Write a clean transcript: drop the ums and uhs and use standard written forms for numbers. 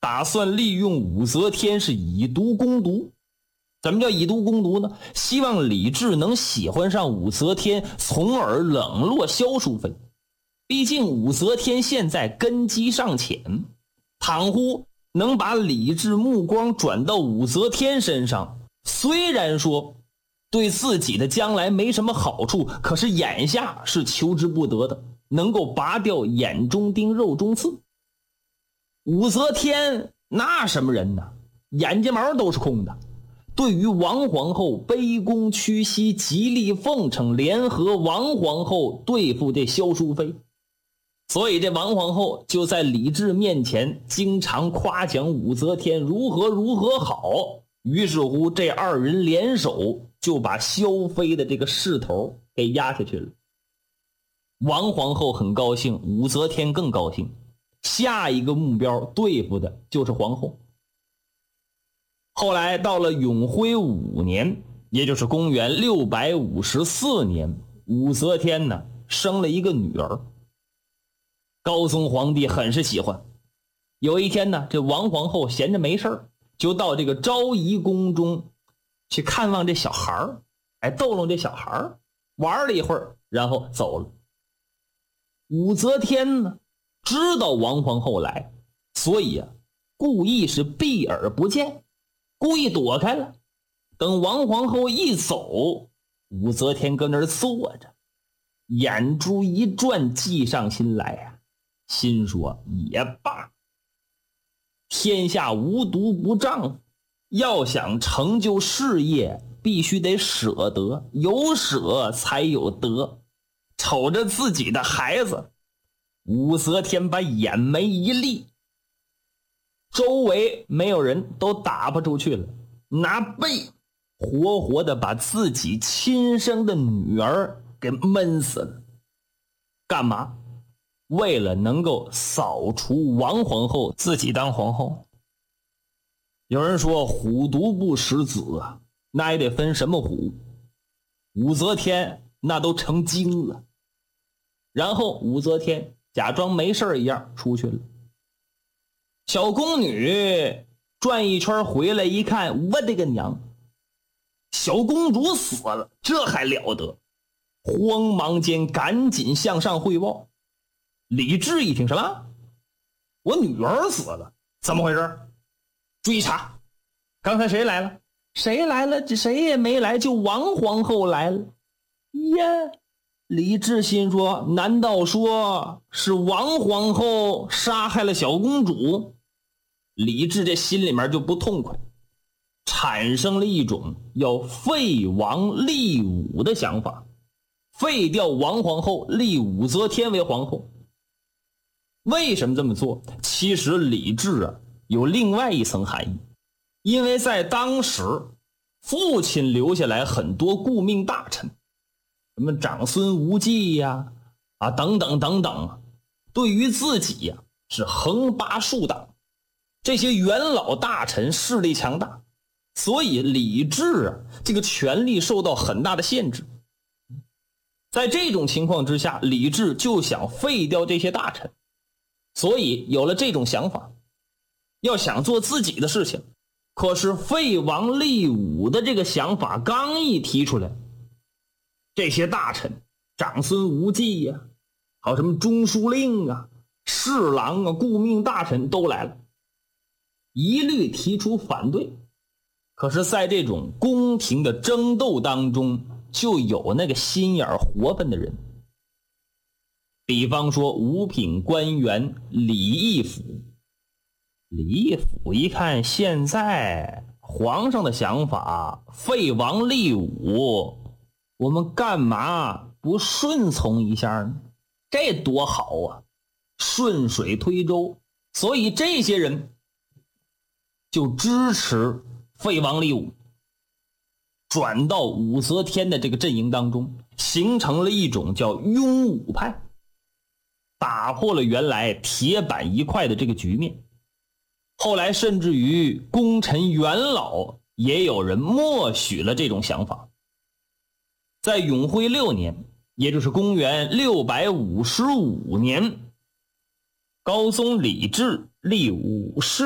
打算利用武则天是以毒攻毒。怎么叫以毒攻毒呢？希望李治能喜欢上武则天，从而冷落萧淑妃。毕竟武则天现在根基尚浅，倘乎能把李治目光转到武则天身上，虽然说对自己的将来没什么好处，可是眼下是求之不得的，能够拔掉眼中钉肉中刺。武则天那什么人呢？眼睫毛都是空的。对于王皇后卑躬屈膝，极力奉承，联合王皇后对付这萧淑妃，所以这王皇后就在李治面前经常夸奖武则天如何好。于是乎这二人联手就把萧妃的这个势头给压下去了。王皇后很高兴，武则天更高兴，下一个目标对付的就是皇后。后来到了永徽5年，也就是公元654年，武则天呢生了一个女儿。高宗皇帝很是喜欢。有一天呢，这王皇后闲着没事就到这个昭仪宫中去看望这小孩逗弄这小孩玩了一会儿，然后走了。武则天呢知道王皇后来，所以故意是避而不见，故意躲开了。等王皇后一走，武则天跟那儿坐着，眼珠一转，计上心来心说也罢，天下无毒不丈夫，要想成就事业，必须得舍得，有舍才有得。瞅着自己的孩子，武则天把眼眉一立，周围没有人，都打发出去了，拿背活活的把自己亲生的女儿给闷死了。干嘛？为了能够扫除王皇后，自己当皇后。有人说虎毒不食子那也得分什么虎。武则天那都成精了。然后武则天假装没事一样出去了。小宫女转一圈回来一看，我的个娘，小公主死了，这还了得！慌忙间赶紧向上汇报。李治一听，什么？我女儿死了？怎么回事？追查，刚才谁来了？谁来了？这谁也没来，就王皇后来了。呀，李治心说，难道说是王皇后杀害了小公主？李治这心里面就不痛快，产生了一种要废王立武的想法，废掉王皇后，立武则天为皇后。为什么这么做？其实李治有另外一层含义。因为在当时，父亲留下来很多顾命大臣，什么长孙无忌等等等等，对于自己是横拔竖挡。这些元老大臣势力强大，所以李治这个权力受到很大的限制。在这种情况之下，李治就想废掉这些大臣，所以有了这种想法，要想做自己的事情。可是废王立武的这个想法刚一提出来，这些大臣长孙无忌还有什么中书令侍郎顾命大臣都来了，一律提出反对。可是在这种宫廷的争斗当中，就有那个心眼活分的人。比方说五品官员李义府。李义府一看现在皇上的想法废王立武，我们干嘛不顺从一下呢？这多好顺水推舟。所以这些人就支持废王立武，转到武则天的这个阵营当中，形成了一种叫拥武派，打破了原来铁板一块的这个局面。后来甚至于功臣元老也有人默许了这种想法。在永徽6年，也就是公元655年，高宗李治立武